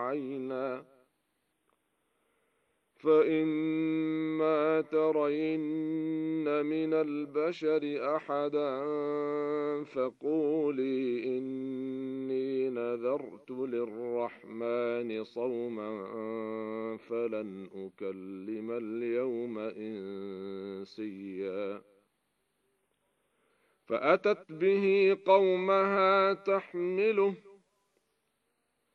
عينا فإما ترين من البشر أحدا فقولي إني نذرت للرحمن صوما فلن أكلم اليوم إنسيا فأتت به قومها تحمله